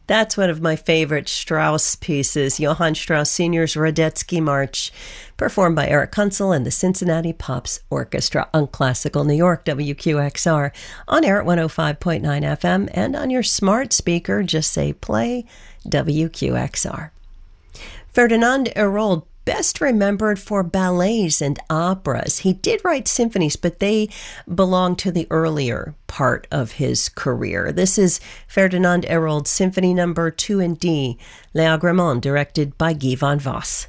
That's one of my favorite Strauss pieces, Johann Strauss Sr.'s Radetzky March, performed by Eric Kunzel and the Cincinnati Pops Orchestra on Classical New York, WQXR, on air at 105.9 FM, and on your smart speaker, just say play WQXR. Ferdinand Hérold, best remembered for ballets and operas. He did write symphonies, but they belong to the earlier part of his career. This is Ferdinand Hérold Symphony No. 2 in D, L'Agrément, directed by Guy van Voss.